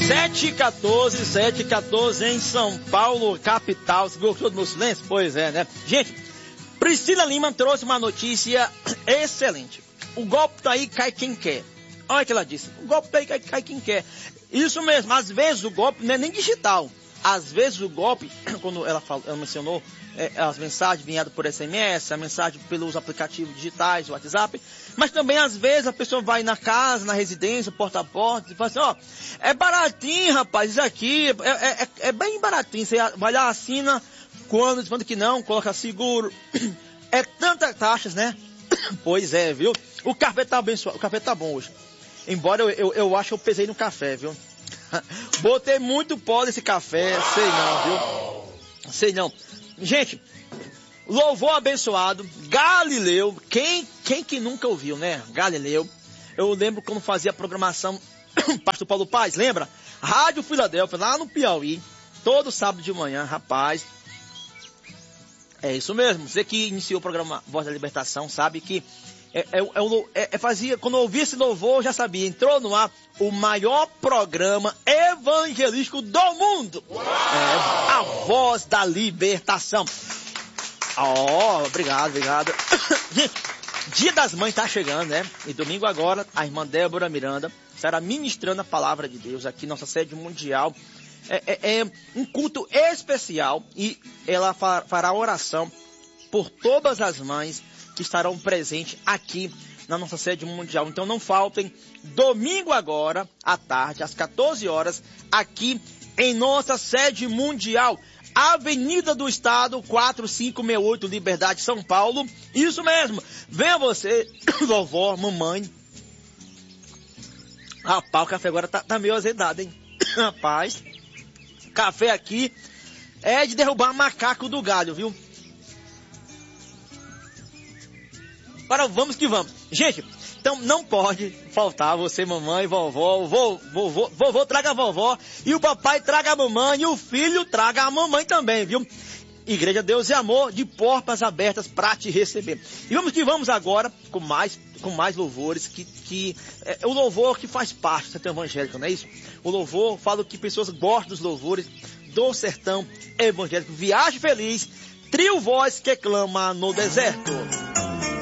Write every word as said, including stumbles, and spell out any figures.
sete e quatorze, sete e quatorze em São Paulo, capital. Você gostou do meu silêncio? Pois é, né? Gente, Priscila Lima trouxe uma notícia excelente. O golpe tá aí, cai quem quer. Olha o que ela disse. O golpe tá aí, cai, cai quem quer. Isso mesmo, às vezes o golpe não é nem digital. Às vezes o golpe, quando ela, falou, ela mencionou é, as mensagens vinham por S M S, a mensagem pelos aplicativos digitais, o WhatsApp, mas também às vezes a pessoa vai na casa, na residência, porta a porta, e fala assim, ó, é baratinho, rapaz, isso aqui, é, é, é bem baratinho, você vai lá, assina, quando, quando que não, coloca seguro, é tantas taxas, né? Pois é, viu? O café tá abençoado, o café tá bom hoje, embora eu, eu, eu acho que eu pesei no café, viu? Botei muito pó nesse café, sei não, viu? Sei não. Gente, louvor abençoado, Galileu, quem, quem que nunca ouviu, né? Galileu. Eu lembro quando fazia a programação, Pastor Paulo Paz, lembra? Rádio Filadélfia, lá no Piauí, todo sábado de manhã, rapaz. É isso mesmo, você que iniciou o programa Voz da Libertação, sabe que É, é, é, é, fazia, quando eu ouvi esse louvor, eu já sabia, entrou no ar o maior programa evangelístico do mundo. É, a Voz da Libertação. Oh, obrigado, obrigado. Dia das Mães tá chegando, né? E domingo agora, a irmã Débora Miranda estará ministrando a palavra de Deus aqui, nossa sede mundial. É, é, é um culto especial e ela fará oração por todas as mães que estarão presentes aqui na nossa sede mundial. Então não faltem, domingo agora, à tarde, às quatorze horas, aqui em nossa sede mundial. Avenida do Estado, quatro cinco seis oito, Liberdade, São Paulo. Isso mesmo. Venha você, vovó, mamãe. Rapaz, o café agora tá, tá meio azedado, hein? Rapaz, café aqui é de derrubar macaco do galho, viu? Agora vamos que vamos. Gente, então não pode faltar você, mamãe, vovó, vovô, vovô, vovô traga a vovó, e o papai traga a mamãe, e o filho traga a mamãe também, viu? Igreja Deus e Amor, de portas abertas para te receber. E vamos que vamos agora com mais, com mais louvores, que, que é o louvor que faz parte do sertão evangélico, não é isso? O louvor, falo que pessoas gostam dos louvores do sertão evangélico. Viagem feliz, trio voz que clama no deserto.